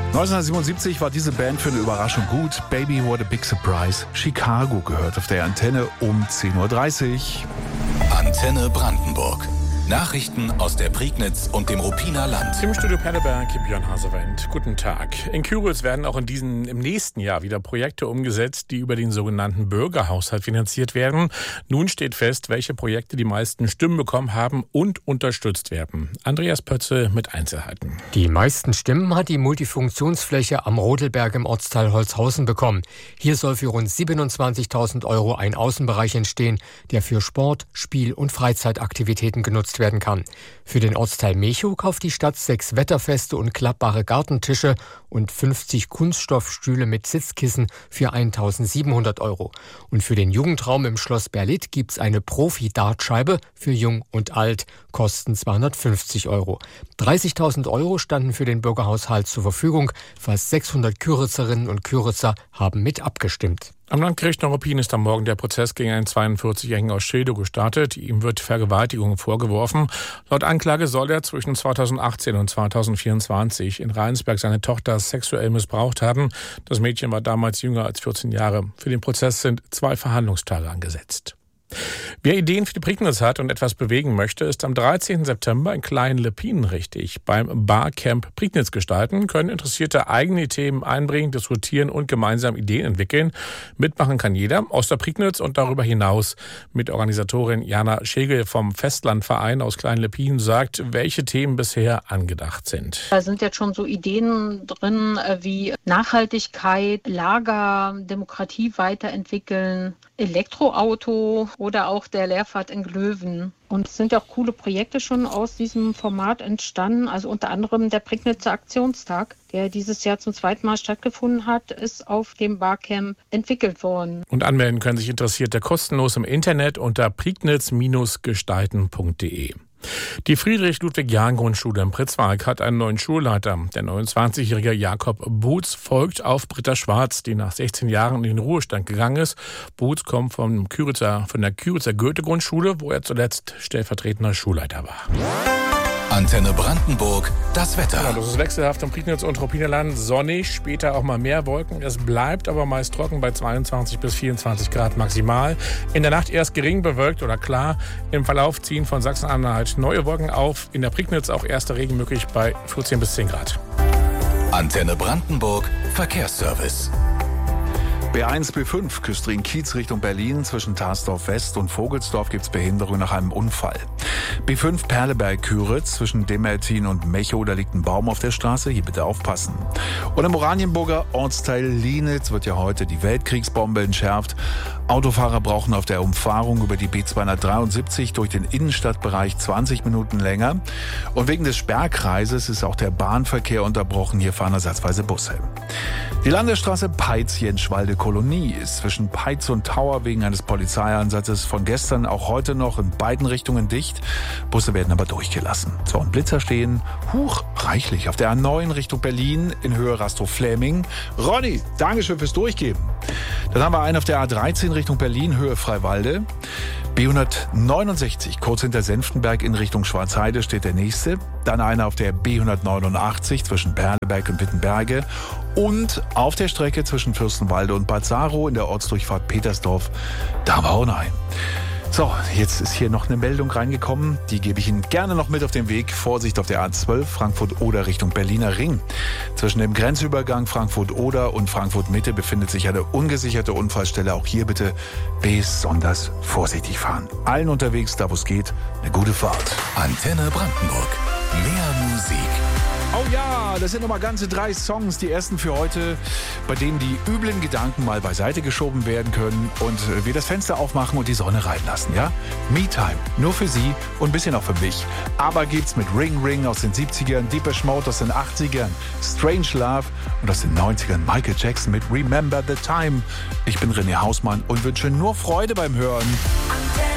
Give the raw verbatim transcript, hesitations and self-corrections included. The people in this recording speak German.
neunzehnhundertsiebenundsiebzig war diese Band für eine Überraschung gut. Baby, what a big surprise. Chicago gehört auf der Antenne um zehn Uhr dreißig. Antenne Brandenburg. Nachrichten aus der Prignitz und dem Ruppiner Land. Im Studio Perleberg, Björn Hasewendt. Guten Tag. In Küritz werden auch in diesem, im nächsten Jahr wieder Projekte umgesetzt, die über den sogenannten Bürgerhaushalt finanziert werden. Nun steht fest, welche Projekte die meisten Stimmen bekommen haben und unterstützt werden. Andreas Pötze mit Einzelheiten. Die meisten Stimmen hat die Multifunktionsfläche am Rodelberg im Ortsteil Holzhausen bekommen. Hier soll für rund siebenundzwanzigtausend Euro ein Außenbereich entstehen, der für Sport, Spiel und Freizeitaktivitäten genutzt werden kann. Für den Ortsteil Mechow kauft die Stadt sechs wetterfeste und klappbare Gartentische und fünfzig Kunststoffstühle mit Sitzkissen für eintausendsiebenhundert Euro. Und für den Jugendraum im Schloss Berlitt gibt's eine Profi-Dartscheibe für Jung und Alt, kosten zweihundertfünfzig Euro. dreißigtausend Euro standen für den Bürgerhaushalt zur Verfügung. Fast sechshundert Küritzerinnen und Küritzer haben mit abgestimmt. Am Landgericht Neuruppin ist am Morgen der Prozess gegen einen zweiundvierzigjährigen aus Schildow gestartet. Ihm wird Vergewaltigung vorgeworfen. Laut Anklage soll er zwischen zweitausendachtzehn und zweitausendvierundzwanzig in Rheinsberg seine Tochter sexuell missbraucht haben. Das Mädchen war damals jünger als vierzehn Jahre. Für den Prozess sind zwei Verhandlungstage angesetzt. Wer Ideen für die Prignitz hat und etwas bewegen möchte, ist am dreizehnten September in Klein-Leppinen richtig. Beim Barcamp Prignitz gestalten können Interessierte eigene Themen einbringen, diskutieren und gemeinsam Ideen entwickeln. Mitmachen kann jeder aus der Prignitz und darüber hinaus. Mitorganisatorin Jana Schegel vom Festlandverein aus Klein-Leppinen sagt, welche Themen bisher angedacht sind. Da sind jetzt schon so Ideen drin wie Nachhaltigkeit, Lager, Demokratie weiterentwickeln, Elektroauto oder auch der Leerfahrt in Glöwen. Und es sind ja auch coole Projekte schon aus diesem Format entstanden. Also unter anderem der Prignitzer Aktionstag, der dieses Jahr zum zweiten Mal stattgefunden hat, ist auf dem Barcamp entwickelt worden. Und anmelden können sich Interessierte kostenlos im Internet unter prignitz gestalten punkt de. Die Friedrich-Ludwig-Jahn-Grundschule in Pritzwalk hat einen neuen Schulleiter. Der neunundzwanzigjährige Jakob Boots folgt auf Britta Schwarz, die nach sechzehn Jahren in den Ruhestand gegangen ist. Boots kommt vom Küritzer, von der Küritzer Goethe-Grundschule, wo er zuletzt stellvertretender Schulleiter war. Antenne Brandenburg, das Wetter. Ja, das ist wechselhaft im Prignitz und Ruppiner Land. Sonnig, später auch mal mehr Wolken. Es bleibt aber meist trocken bei zweiundzwanzig bis vierundzwanzig Grad maximal. In der Nacht erst gering bewölkt oder klar. Im Verlauf ziehen von Sachsen-Anhalt neue Wolken auf. In der Prignitz auch erster Regen möglich bei vierzehn bis zehn Grad. Antenne Brandenburg, Verkehrsservice. B eins, B fünf, Küstrin-Kiez Richtung Berlin. Zwischen Tarsdorf West und Vogelsdorf gibt es Behinderung nach einem Unfall. B fünf Perleberg-Küritz zwischen Demertin und Mechow, da liegt ein Baum auf der Straße. Hier bitte aufpassen. Und im Oranienburger Ortsteil Lienitz wird ja heute die Weltkriegsbombe entschärft. Autofahrer brauchen auf der Umfahrung über die B zweihundertdreiundsiebzig durch den Innenstadtbereich zwanzig Minuten länger. Und wegen des Sperrkreises ist auch der Bahnverkehr unterbrochen. Hier fahren ersatzweise Busse. Die Landesstraße Peitz-Jenschwalde-Kolonie ist zwischen Peitz und Tauer wegen eines Polizeieinsatzes von gestern auch heute noch in beiden Richtungen dicht. Busse werden aber durchgelassen. So, und Blitzer stehen, huch, reichlich, auf der A neun Richtung Berlin in Höhe Rastow-Fläming. Ronny, Dankeschön fürs Durchgeben. Dann haben wir einen auf der A dreizehn Richtung Berlin, Höhe Freiwalde. B hundertneunundsechzig, kurz hinter Senftenberg in Richtung Schwarzheide steht der nächste. Dann einer auf der B hundertneunundachtzig zwischen Perleberg und Wittenberge. Und auf der Strecke zwischen Fürstenwalde und Bad Saro in der Ortsdurchfahrt Petersdorf, da war auch noch ein. So, jetzt ist hier noch eine Meldung reingekommen. Die gebe ich Ihnen gerne noch mit auf den Weg. Vorsicht auf der A zwölf, Frankfurt-Oder Richtung Berliner Ring. Zwischen dem Grenzübergang Frankfurt-Oder und Frankfurt-Mitte befindet sich eine ungesicherte Unfallstelle. Auch hier bitte besonders vorsichtig fahren. Allen unterwegs, da wo es geht, eine gute Fahrt. Antenne Brandenburg. Mehr Musik. Oh ja, das sind nochmal ganze drei Songs, die ersten für heute, bei denen die üblen Gedanken mal beiseite geschoben werden können und wir das Fenster aufmachen und die Sonne reinlassen, ja? Me-Time, nur für Sie und ein bisschen auch für mich. Aber geht's mit Ring Ring aus den siebzigern, Deepesh Mode aus den achtzigern, Strange Love und aus den neunzigern, Michael Jackson mit Remember the Time. Ich bin René Hausmann und wünsche nur Freude beim Hören.